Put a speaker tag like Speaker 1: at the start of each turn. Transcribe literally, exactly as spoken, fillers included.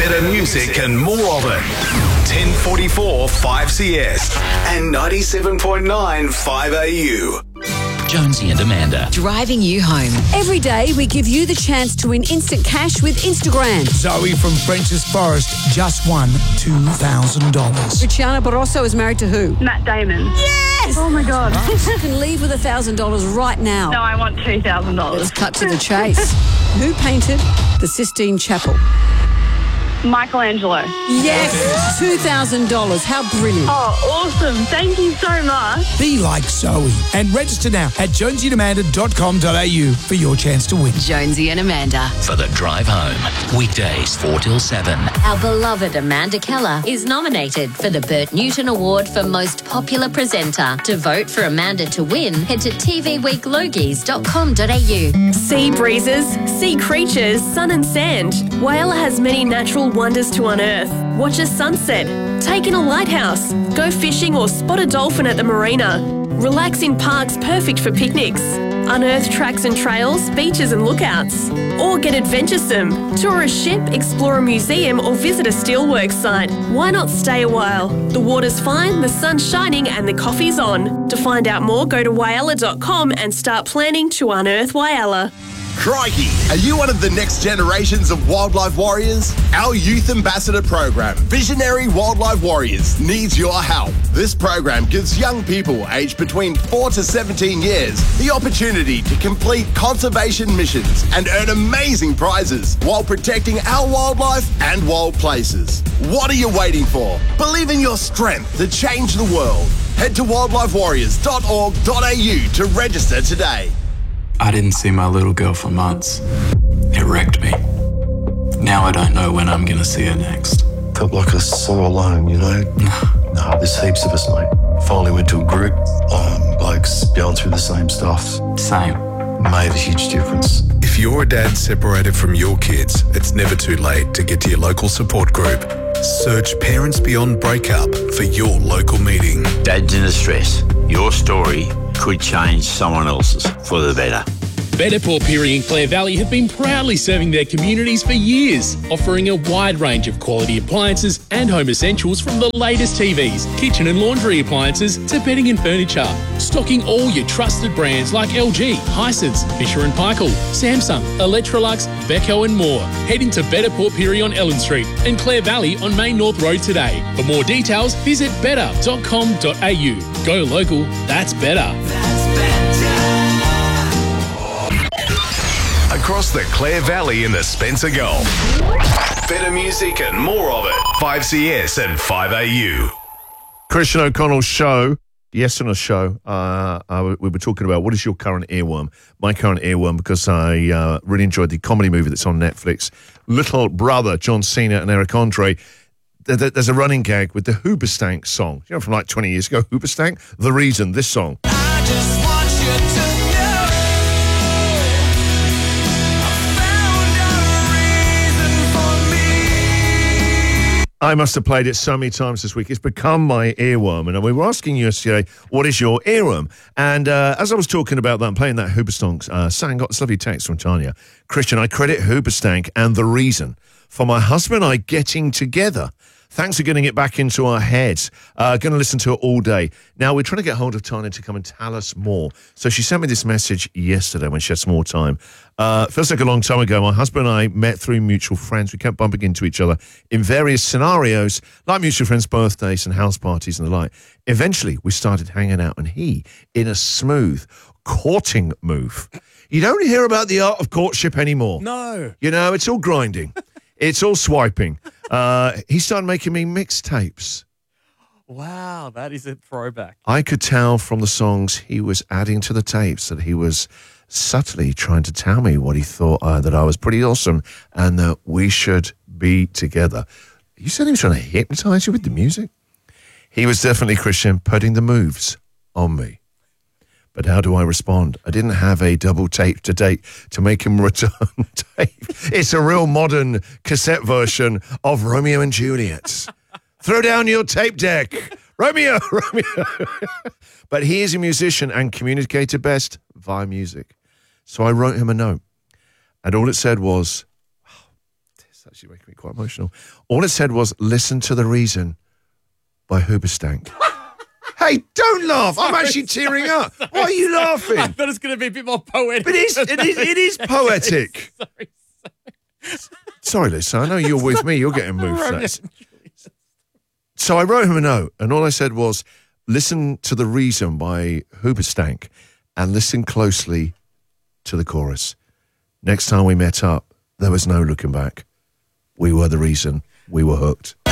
Speaker 1: Better music and more of it. ten forty-four five C S and ninety-seven point nine five A U.
Speaker 2: Jonesy and Amanda.
Speaker 3: Driving you home.
Speaker 4: Every day we give you the chance to win instant cash with Instagram.
Speaker 5: Zoe from French's Forest just won two thousand dollars.
Speaker 4: Luciana Barroso is married to who?
Speaker 6: Matt Damon.
Speaker 4: Yes!
Speaker 6: Oh my God.
Speaker 4: You can leave with one thousand dollars right now.
Speaker 6: No, I want two thousand dollars.
Speaker 4: Let's cut to the chase. Who painted the Sistine Chapel?
Speaker 6: Michelangelo.
Speaker 4: Yes, two thousand dollars. How brilliant.
Speaker 6: Oh, awesome. Thank you so much.
Speaker 5: Be like Zoe and register now at jonesy and amanda dot com dot a u for your chance to win.
Speaker 3: Jonesy and Amanda.
Speaker 2: For the drive home. Weekdays four till seven.
Speaker 7: Our beloved Amanda Keller is nominated for the Bert Newton Award for Most Popular Presenter. To vote for Amanda to win, head to t v week logies dot com dot a u.
Speaker 8: Sea breezes, sea creatures, sun and sand. Whyalla has many natural wonders to unearth. Watch a sunset, take in a lighthouse, go fishing or spot a dolphin at the marina. Relax in parks perfect for picnics. Unearth tracks and trails, beaches and lookouts. Or get adventuresome. Tour a ship, explore a museum or visit a steelworks site. Why not stay a while? The water's fine, the sun's shining and the coffee's on. To find out more, go to whyalla dot com and start planning to unearth Whyalla.
Speaker 9: Crikey, are you one of the next generations of wildlife warriors? Our Youth Ambassador program, Visionary Wildlife Warriors, needs your help. This program gives young people aged between four to seventeen years the opportunity to complete conservation missions and earn amazing prizes while protecting our wildlife and wild places. What are you waiting for? Believe in your strength to change the world. Head to wildlife warriors dot org dot a u to register today.
Speaker 10: I didn't see my little girl for months. It wrecked me. Now I don't know when I'm going to see her next.
Speaker 11: Felt like I was so alone, you know? No, there's heaps of us, mate. Finally went to a group, um, blokes going through the same stuff.
Speaker 10: Same.
Speaker 11: Made a huge difference.
Speaker 1: If you're a dad separated from your kids, it's never too late to get to your local support group. Search Parents Beyond Breakup for your local meeting.
Speaker 12: Dads in distress. Your story could change someone else's for the better.
Speaker 13: Better Port Pirie and Clare Valley have been proudly serving their communities for years, offering a wide range of quality appliances and home essentials from the latest T Vs, kitchen and laundry appliances to bedding and furniture. Stocking all your trusted brands like L G, Hisense, Fisher and Paykel, Samsung, Electrolux, Beko and more. Head into Better Port Pirie on Ellen Street and Clare Valley on Main North Road today. For more details, visit better dot com dot a u. Go local, that's better.
Speaker 1: Across the Clare Valley in the Spencer Gulf. Better music and more of it. five C S and five A U.
Speaker 14: Christian O'Connell's show, yesterday's show, uh, uh, we were talking about what is your current earworm. My current earworm, because I uh, really enjoyed the comedy movie that's on Netflix, Little Brother, John Cena and Eric Andre. There's a running gag with the Hoobastank song. You know, from like twenty years ago, Hoobastank? The Reason, this song.
Speaker 15: I just want you to
Speaker 14: I must have played it so many times this week. It's become my earworm. And we were asking you yesterday, what is your earworm? And uh, as I was talking about that and playing that Hoobastank uh, song, got this lovely text from Tanya. Christian, I credit Hoobastank and The Reason for my husband and I getting together. Thanks for getting it back into our heads. Uh, going to listen to it all day. Now, we're trying to get hold of Tanya to come and tell us more. So she sent me this message yesterday when she had some more time. Uh, feels like a long time ago. My husband and I met through mutual friends. We kept bumping into each other in various scenarios, like mutual friends' birthdays and house parties and the like. Eventually, we started hanging out, and he, in a smooth courting move. You don't hear about the art of courtship anymore.
Speaker 16: No.
Speaker 14: You know, it's all grinding. It's all swiping. Uh, he started making me mixtapes.
Speaker 16: Wow, that is a throwback.
Speaker 14: I could tell from the songs he was adding to the tapes that he was subtly trying to tell me what he thought, uh, that I was pretty awesome and that we should be together. You said he was trying to hypnotize you with the music? He was definitely, Christian, putting the moves on me. But how do I respond? I didn't have a double tape to date to make him return tape. It's a real modern cassette version of Romeo and Juliet. Throw down your tape deck. Romeo, Romeo. But he is a musician and communicated best via music. So I wrote him a note. And all it said was, wow, there's It's actually making me quite emotional. All it said was, listen to the reason by Hoobastank. Hey, don't laugh. I'm actually tearing up. Why are you laughing?
Speaker 16: I thought it was going to be a bit more poetic.
Speaker 14: But it is, it is, it is poetic.
Speaker 16: sorry, sorry.
Speaker 14: Sorry, Lisa, I know you're with me. You're getting moved for that. So I wrote him a note, and all I said was, listen to the reason by Hoobastank and listen closely to the chorus. Next time we met up, there was no looking back. We were the reason. We were hooked.